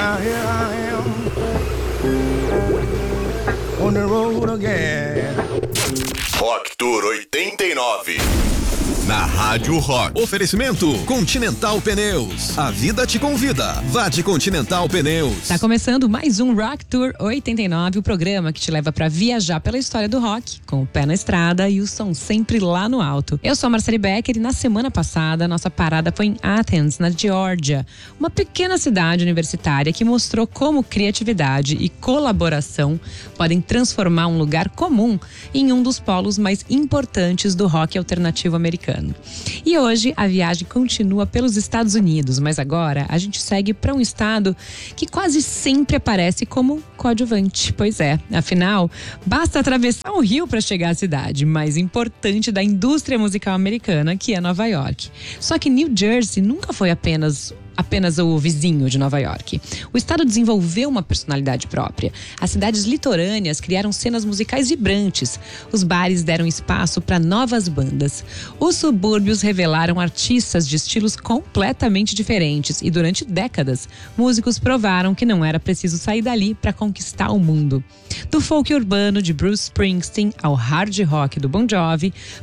Now here I am on the road again. Rock Tour 89. Na Rádio Rock. Oferecimento Continental Pneus. A vida te convida. Vá de Continental Pneus. Tá começando mais um Rock Tour 89, o programa que te leva pra viajar pela história do rock, com o pé na estrada e o som sempre lá no alto. Eu sou a Marcele Becker e na semana passada nossa parada foi em Athens, na Geórgia, uma pequena cidade universitária que mostrou como criatividade e colaboração podem transformar um lugar comum em um dos polos mais importantes do rock alternativo americano. E hoje a viagem continua pelos Estados Unidos, mas agora a gente segue para um estado que quase sempre aparece como coadjuvante. Pois é, afinal, basta atravessar um rio para chegar à cidade mais importante da indústria musical americana, que é Nova York. Só que New Jersey nunca foi apenas o vizinho de Nova York. O estado desenvolveu uma personalidade própria. As cidades litorâneas criaram cenas musicais vibrantes. Os bares deram espaço para novas bandas. Os subúrbios revelaram artistas de estilos completamente diferentes e durante décadas, músicos provaram que não era preciso sair dali para conquistar o mundo. Do folk urbano de Bruce Springsteen ao hard rock do Bon Jovi,